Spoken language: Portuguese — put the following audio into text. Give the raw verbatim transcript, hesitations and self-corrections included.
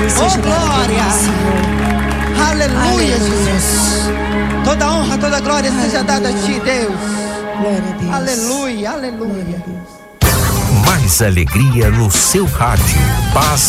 Oh, glória. Aleluia, Jesus. Toda honra, toda glória seja dada a ti, Deus. Glória a Deus. Aleluia, aleluia. Mais alegria no seu rádio. Paz